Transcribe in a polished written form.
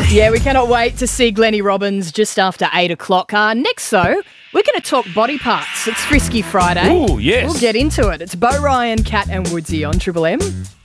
Yeah, we cannot wait to see Glennie Robbins just after 8 o'clock. Next, though, we're going to talk body parts. It's Frisky Friday. Ooh, yes. We'll get into it. It's Bo Ryan, Kat and Woodsy on Triple M.